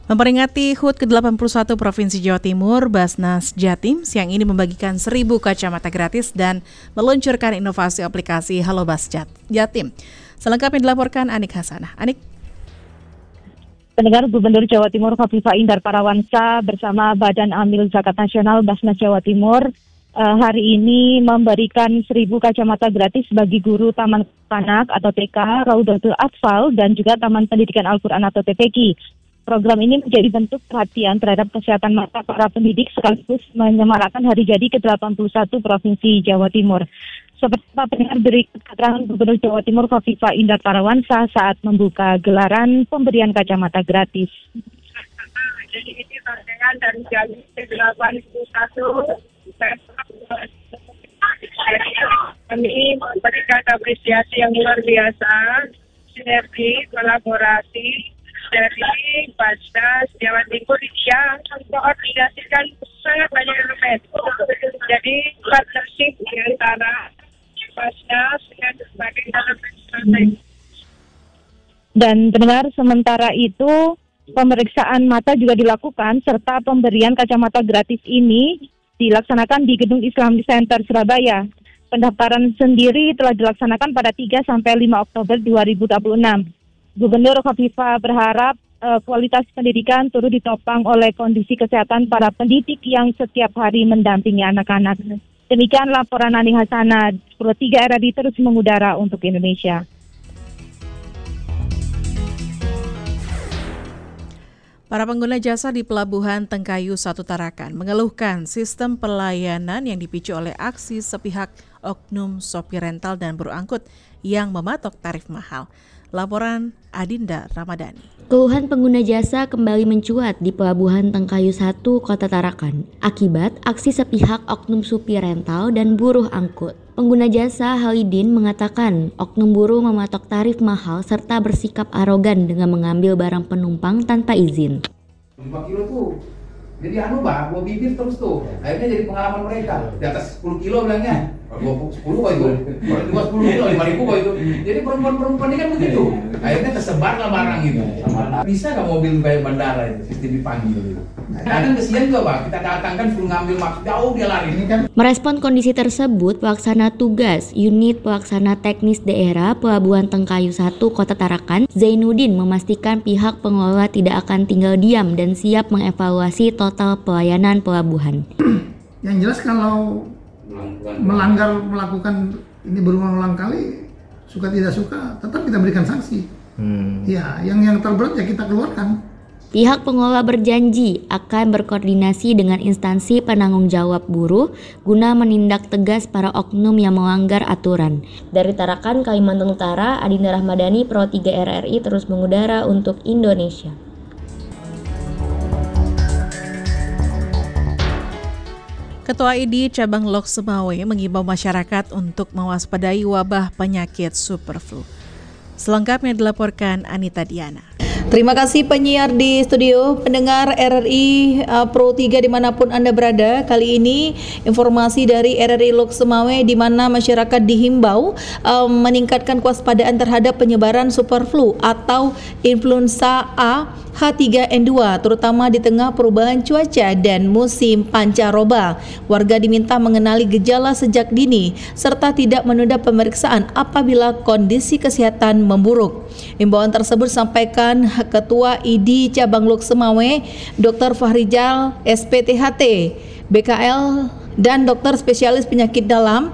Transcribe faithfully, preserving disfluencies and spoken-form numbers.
Memperingati H U T ke delapan puluh satu Provinsi Jawa Timur, Basnas Jatim siang ini membagikan seribu kacamata gratis dan meluncurkan inovasi aplikasi Halo Bas Jatim. Selengkapnya dilaporkan Anik Hasanah. Anik. Pendengar, Gubernur Jawa Timur Khofifah Indar Parawansa bersama Badan Amil Zakat Nasional Basnas Jawa Timur uh, hari ini memberikan seribu kacamata gratis bagi guru Taman Kanak atau T K, Raudatul Atfal dan juga Taman Pendidikan Al-Quran atau T P Q. Program ini menjadi bentuk perhatian terhadap kesehatan mata para pendidik sekaligus menyemarakan hari jadi ke delapan puluh satu Provinsi Jawa Timur. Seperti apa pendengar berikut keterangan Gubernur Jawa Timur Khofifah Indar Parawansa saat membuka gelaran pemberian kacamata gratis. Jadi ini rangkaian dari jadi ke delapan puluh satu kami memberikan apresiasi yang luar biasa, sinergi, kolaborasi dari Basnas Jawa Timur yang mengkoordinasikan sangat banyak elemen. Jadi partnership di antara Basnas dengan berbagai elemen strategi. Dan pendengar, sementara itu pemeriksaan mata juga dilakukan serta pemberian kacamata gratis ini dilaksanakan di Gedung Islam Center Surabaya. Pendaftaran sendiri telah dilaksanakan pada tiga sampai lima Oktober dua ribu dua puluh enam. Gubernur Khofifah berharap uh, kualitas pendidikan turut ditopang oleh kondisi kesehatan para pendidik yang setiap hari mendampingi anak-anak. Demikian laporan Ani Hasanah, Pro tiga R R I terus mengudara untuk Indonesia. Para pengguna jasa di Pelabuhan Tengkayu satu Tarakan mengeluhkan sistem pelayanan yang dipicu oleh aksi sepihak oknum sopir rental dan buruh angkut yang mematok tarif mahal. Laporan Adinda Ramadhani. Keluhan pengguna jasa kembali mencuat di Pelabuhan Tengkayu satu, Kota Tarakan, akibat aksi sepihak oknum supir rental dan buruh angkut. Pengguna jasa Halidin mengatakan oknum buruh mematok tarif mahal serta bersikap arogan dengan mengambil barang penumpang tanpa izin. lima kilo tuh, jadi anu bah, bawa bibir terus tuh. Akhirnya jadi pengalaman mereka, di atas sepuluh kilo bilangnya. sepuluh kok itu, dua sepuluh kilo, lima ribu kok itu. Jadi perempuan-perempuan ini kan begitu. Akhirnya kesebarlah barang itu. Bisa nggak mobil kayak bandara itu, sistem dipanggil itu. Nah, kan kesian juga Pak, kita datangkan suruh ngambil maksud jauh dia lari ini kan. Merespon kondisi tersebut, pelaksana tugas Unit Pelaksana Teknis Daerah Pelabuhan Tengkayu satu Kota Tarakan, Zainuddin memastikan pihak pengelola tidak akan tinggal diam dan siap mengevaluasi total pelayanan pelabuhan. Yang jelas kalau melanggar melakukan ini berulang-ulang kali, suka tidak suka, tetap kita berikan sanksi. Hmm. Ya, yang yang terberat ya kita keluarkan. Pihak pengelola berjanji akan berkoordinasi dengan instansi penanggung jawab buruh guna menindak tegas para oknum yang melanggar aturan. Dari Tarakan, Kalimantan Utara, Adinda Ramadhani, Pro tiga R R I terus mengudara untuk Indonesia. Ketua I D I Cabang Lok Semawe mengimbau masyarakat untuk mewaspadai wabah penyakit superflu. Selengkapnya dilaporkan Anita Diana. Terima kasih penyiar di studio, pendengar R R I uh, Pro tiga dimanapun Anda berada. Kali ini informasi dari R R I Lok Semawe di mana masyarakat dihimbau um, meningkatkan kewaspadaan terhadap penyebaran superflu atau influenza A H tiga N dua, terutama di tengah perubahan cuaca dan musim pancaroba. Warga diminta mengenali gejala sejak dini serta tidak menunda pemeriksaan apabila kondisi kesehatan memburuk. Himbauan tersebut disampaikan Ketua I D I Cabang Lok Semawe, Dokter Fahrijal S P T H T, B K L dan dokter spesialis penyakit dalam